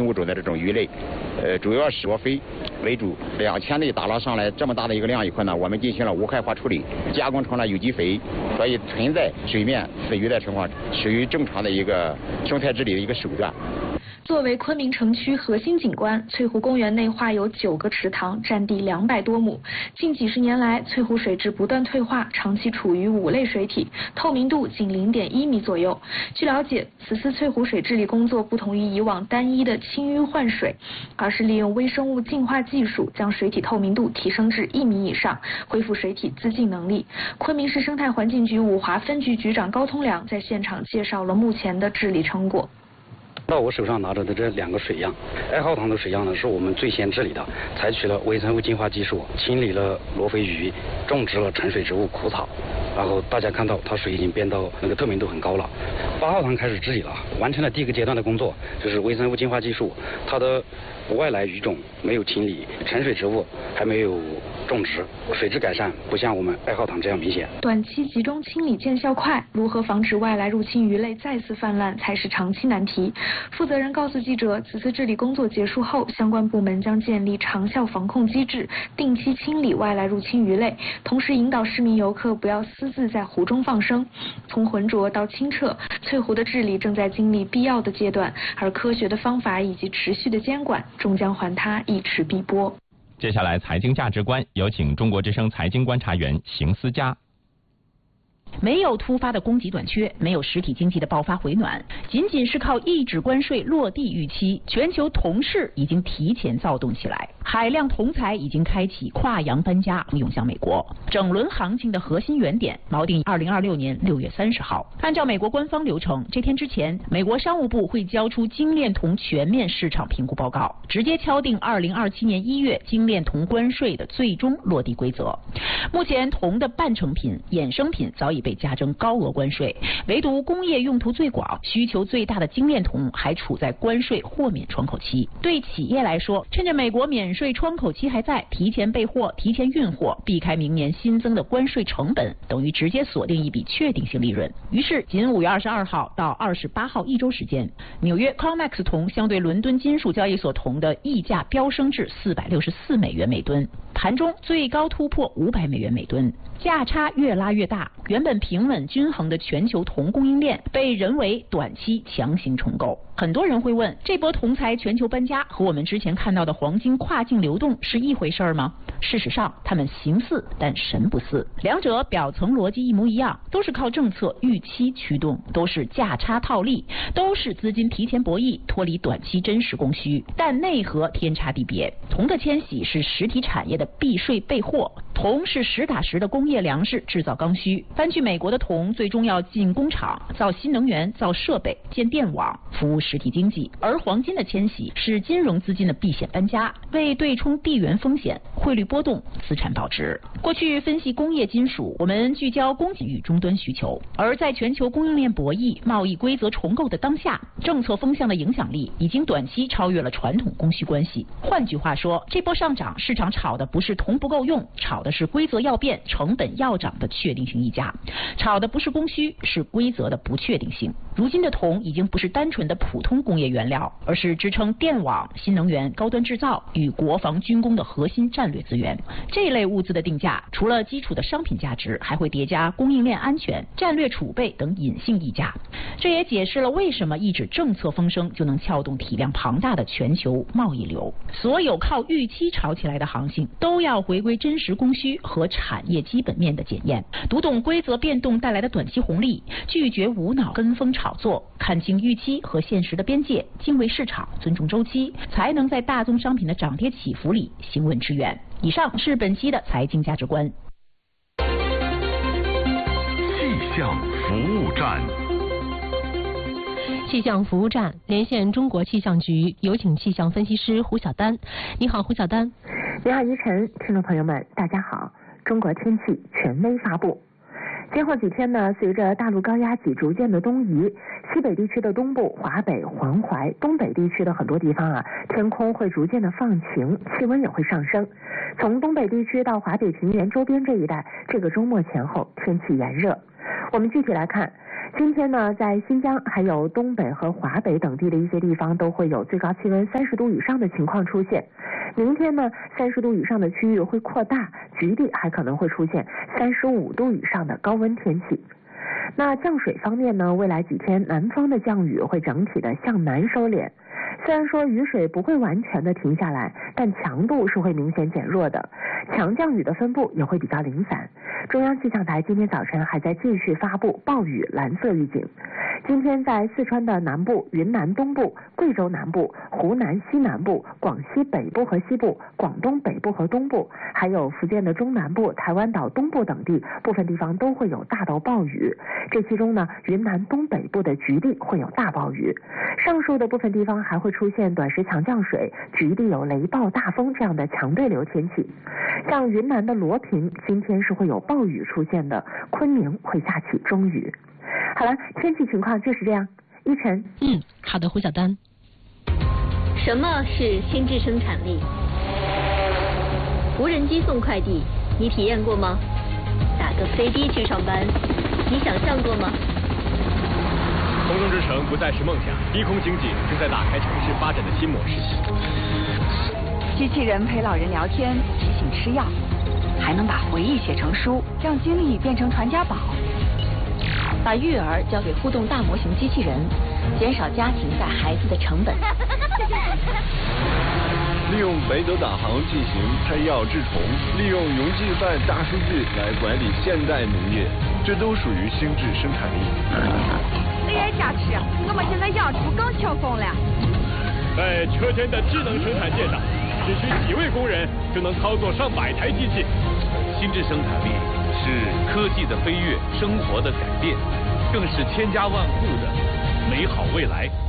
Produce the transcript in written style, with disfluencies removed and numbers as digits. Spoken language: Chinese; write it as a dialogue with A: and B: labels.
A: 物种的这种鱼类，主要是螺非为主，2000内打捞上来这么大的一个量以后呢，我们进行了无害化处理，加工成了有机肥，所以存在水面死鱼的情况，属于正常的一个生态治理的一个手段。
B: 作为昆明城区核心景观，翠湖公园内划有9个池塘，占地200多亩。近几十年来，翠湖水质不断退化，长期处于5类水体，透明度仅0.1米左右。据了解，此次翠湖水治理工作不同于以往单一的清淤换水，而是利用微生物净化技术，将水体透明度提升至1米以上，恢复水体自净能力。昆明市生态环境局五华分局局长高通良在现场介绍了目前的治理成果。
C: 到我手上拿着的这2个水样，爱浩塘的水样呢是我们最先治理的，采取了微生物净化技术，清理了罗非鱼，种植了沉水植物苦草，然后大家看到它水已经变到那个透明度很高了。8号塘开始治理了，完成了第1个阶段的工作，就是微生物净化技术，它的外来鱼种没有清理，沉水植物还没有种植，水质改善不像我们爱浩塘这样明显。
B: 短期集中清理见效快，如何防止外来入侵鱼类再次泛滥才是长期难题。负责人告诉记者，此次治理工作结束后，相关部门将建立长效防控机制，定期清理外来入侵鱼类，同时引导市民游客不要私自在湖中放生。从浑浊到清澈，翠湖的治理正在经历必要的阶段，而科学的方法以及持续的监管，终将还它一池碧波。
D: 接下来财经价值观，有请中国之声财经观察员邢思佳。
E: 没有突发的供给短缺，没有实体经济的爆发回暖，仅仅是靠抑制关税落地预期，全球铜市已经提前躁动起来，海量铜材已经开启跨洋搬家，涌向美国。整轮行情的核心原点锚定2026年6月30号。按照美国官方流程，这天之前，美国商务部会交出精炼铜全面市场评估报告，直接敲定2027年1月精炼铜关税的最终落地规则。目前，铜的半成品、衍生品早已被加征高额关税，唯独工业用途最广、需求最大的精炼铜还处在关税豁免窗口期。对企业来说，趁着美国免税窗口期还在，提前备货、提前运货，避开明年新增的关税成本，等于直接锁定一笔确定性利润。于是，仅5月22号到28号1周时间，纽约 COMEX 铜相对伦敦金属交易所铜的溢价飙升至464美元每吨，盘中最高突破500美元每吨，价差越拉越大。原本平稳均衡的全球铜供应链被人为短期强行重构。很多人会问，这波铜材全球搬家和我们之前看到的黄金跨境流动是一回事吗？事实上，它们形似但神不似，两者表层逻辑一模一样，都是靠政策预期驱动，都是价差套利，都是资金提前博弈，脱离短期真实供需，但内核天差地别。铜的迁徙是实体产业的避税备货，铜是实打实的工业粮食制造刚需。搬去美国的铜最终要进工厂，造新能源，造设备，建电网，服务实体经济。而黄金的迁徙是金融资金的避险搬家，为对冲地缘风险、汇率波动、资产保值。过去分析工业金属，我们聚焦供给与终端需求，而在全球供应链博弈、贸易规则重构的当下，政策风向的影响力已经短期超越了传统供需关系。换句话说，这波上涨，市场炒的不是铜不够用，炒的是规则要变、成本要涨的确定性溢价，炒的不是供需，是规则的不确定性。如今的铜已经不是单纯的普通工业原料，而是支撑电网、新能源、高端制造与国防军工的核心战略资源。这类物资的定价，除了基础的商品价值，还会叠加供应链安全、战略储备等隐性溢价。这也解释了为什么一纸政策风声就能撬动体量庞大的全球贸易流。所有靠预期炒起来的行情，都要回归真实供需和产业基本面的检验，读懂规则变动带来的短期红利，拒绝无脑跟风炒作，看清预期和现实的边界，敬畏市场，尊重周期，才能在大宗商品的涨跌起伏里行稳致远。以上是本期的财经价值观。
F: 气象服务站。
G: 气象服务站连线中国气象局，有请气象分析师胡晓丹。你好，胡晓丹。
H: 你好，依晨，听众朋友们，大家好。中国天气权威发布。今后几天呢，随着大陆高压脊逐渐的东移，西北地区的东部、华北、黄淮、东北地区的很多地方天空会逐渐的放晴，气温也会上升。从东北地区到华北平原周边这一带，这个周末前后天气炎热。 我们具体来看，今天呢，在新疆还有东北和华北等地的一些地方都会有最高气温30度以上的情况出现。明天呢，30度以上的区域会扩大，局地还可能会出现35度以上的高温天气。那降水方面呢，未来几天南方的降雨会整体的向南收敛。虽然说雨水不会完全的停下来，但强度是会明显减弱的，强降雨的分布也会比较零散。中央气象台今天早晨还在继续发布暴雨蓝色预警。今天在四川的南部、云南东部、贵州南部、湖南西南部、广西北部和西部、广东北部和东部，还有福建的中南部、台湾岛东部等地，部分地方都会有大到暴雨。这其中呢，云南东北部的局地会有大暴雨，上述的部分地方还会出现短时强降水，局地有雷暴大风这样的强对流天气。像云南的罗平今天是会有暴雨出现的，昆明会下起中雨。好了，天气情况就是这样。依晨。
G: 好的，胡晓丹。
I: 什么是心智生产力？无人机送快递，你体验过吗？打个飞的去上班，你想象过吗？
J: 空中之城不再是梦想，低空经济正在打开城市发展的新模式。
K: 机器人陪老人聊天，提醒吃药，还能把回忆写成书，让经历变成传家宝。把育儿交给互动大模型机器人，减少家庭带孩子的成本。
L: 利用北斗导航进行拆药治虫，利用云计算大数据来管理现代农业，这都属于心智生产力。
M: 你也加持，我们现在养猪更轻松了。
J: 在车间的智能生产线上，只需几位工人就能操作上百台机器。
N: 心智生产力是科技的飞跃，生活的改变，更是千家万户的美好未来。